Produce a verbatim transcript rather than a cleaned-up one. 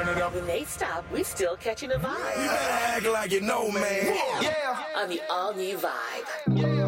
When they stop, we still catching a vibe. You better act like you know, man. Yeah. On the all-new Vibe. Yeah.